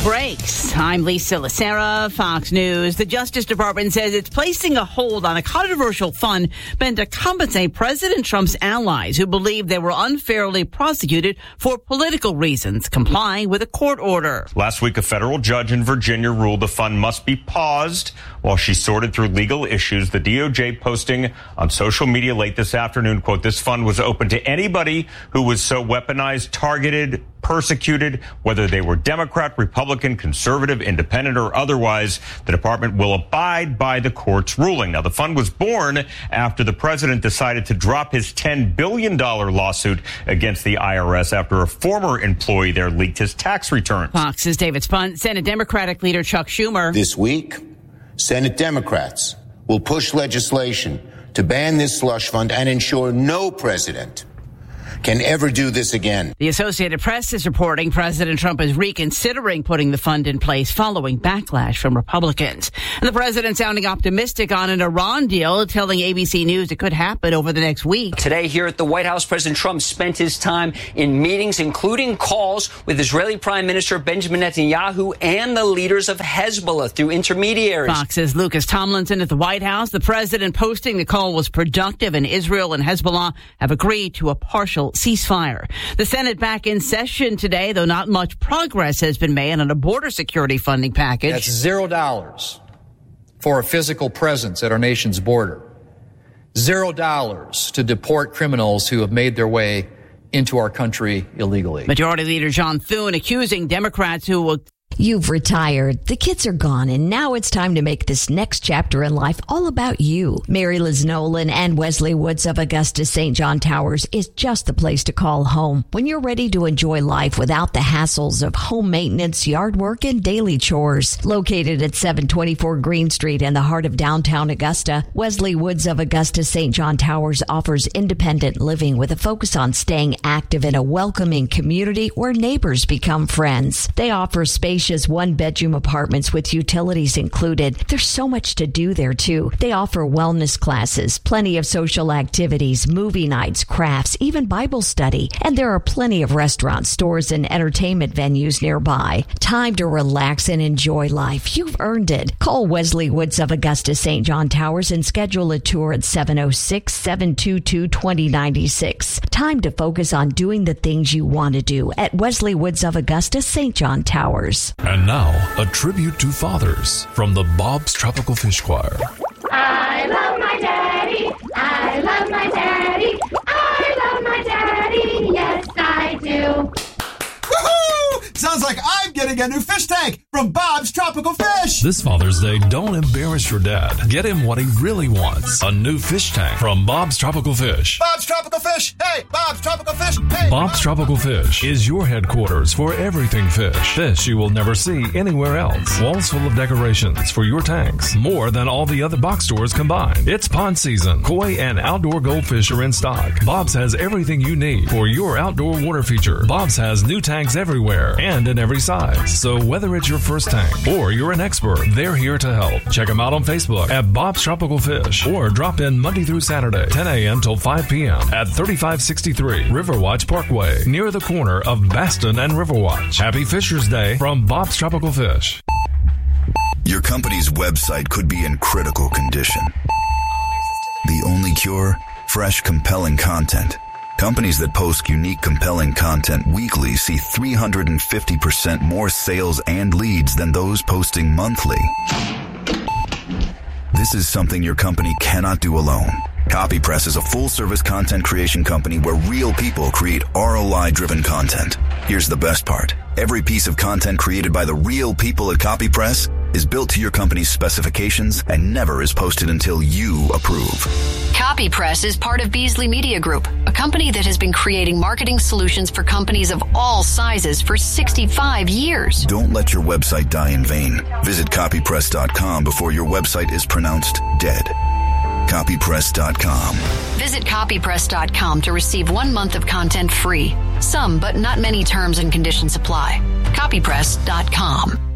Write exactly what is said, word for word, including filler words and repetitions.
breaks. I'm Lisa Lacera, Fox News. The Justice Department says it's placing a hold on a controversial fund meant to compensate President Trump's allies who believe they were unfairly prosecuted for political reasons, complying with a court order. Last week, a federal judge in Virginia ruled the fund must be paused while she sorted through legal issues. The D O J posting on social media late this afternoon, quote, this fund was open to anybody who was so weaponized, targeted, persecuted, whether they were Democrat, Republican, conservative, independent, or otherwise. The department will abide by the court's ruling. Now, the fund was born after the president decided to drop his ten billion dollars lawsuit against the I R S after a former employee there leaked his tax returns. Fox's David Spunt. Senate Democratic leader Chuck Schumer. This week, Senate Democrats will push legislation to ban this slush fund and ensure no president can ever do this again. The Associated Press is reporting President Trump is reconsidering putting the fund in place following backlash from Republicans. And the president sounding optimistic on an Iran deal, telling A B C News it could happen over the next week. Today here at the White House, President Trump spent his time in meetings, including calls with Israeli Prime Minister Benjamin Netanyahu and the leaders of Hezbollah through intermediaries. Fox's Lucas Tomlinson at the White House. The president posting the call was productive, and Israel and Hezbollah have agreed to a partial ceasefire. The Senate back in session today, though not much progress has been made on a border security funding package. That's zero dollars for a physical presence at our nation's border. Zero dollars to deport criminals who have made their way into our country illegally. Majority Leader John Thune accusing Democrats who will... You've retired, the kids are gone, and now it's time to make this next chapter in life all about you. Mary Liz Nolan and Wesley Woods of Augusta Saint John Towers is just the place to call home when you're ready to enjoy life without the hassles of home maintenance, yard work, and daily chores. Located at seven twenty-four Green Street in the heart of downtown Augusta, Wesley Woods of Augusta Saint John Towers offers independent living with a focus on staying active in a welcoming community where neighbors become friends. They offer spacious one-bedroom apartments with utilities included. There's so much to do there, too. They offer wellness classes, plenty of social activities, movie nights, crafts, even Bible study. And there are plenty of restaurants, stores, and entertainment venues nearby. Time to relax and enjoy life. You've earned it. Call Wesley Woods of Augusta Saint John Towers and schedule a tour at seven oh six, seven two two, two oh nine six. Time to focus on doing the things you want to do at Wesley Woods of Augusta Saint John Towers. And now, a tribute to fathers from the Bob's Tropical Fish Choir. I love my daddy. I love my daddy. I love my daddy. Yes, I do. Woohoo! Sounds like I'm getting a new fish tank from Bob's Tropical Fish. This Father's Day, don't embarrass your dad. Get him what he really wants. A new fish tank from Bob's Tropical Fish. Bob's Tropical Fish. Hey, Bob's Tropical Fish. Hey, Bob's Bob. Tropical Fish is your headquarters for everything fish. Fish you will never see anywhere else. Walls full of decorations for your tanks. More than all the other box stores combined. It's pond season. Koi and outdoor goldfish are in stock. Bob's has everything you need for your outdoor water feature. Bob's has new tanks everywhere and in every size. So whether it's your first tank or you're an expert, they're here to help. Check them out on Facebook at Bob's Tropical Fish or drop in Monday through Saturday, ten a.m. till five p.m. at thirty-five sixty-three Riverwatch Parkway, near the corner of Baston and Riverwatch. Happy Fisher's Day from Bob's Tropical Fish. Your company's website could be in critical condition. The only cure? Fresh, compelling content. Companies that post unique, compelling content weekly see three hundred fifty percent more sales and leads than those posting monthly. This is something your company cannot do alone. CopyPress is a full-service content creation company where real people create R O I-driven content. Here's the best part. Every piece of content created by the real people at CopyPress is built to your company's specifications and never is posted until you approve. CopyPress is part of Beasley Media Group, a company that has been creating marketing solutions for companies of all sizes for sixty-five years. Don't let your website die in vain. Visit copypress dot com before your website is pronounced dead. copypress dot com. Visit copypress dot com to receive one month of content free. Some, but not many terms and conditions apply. copypress dot com.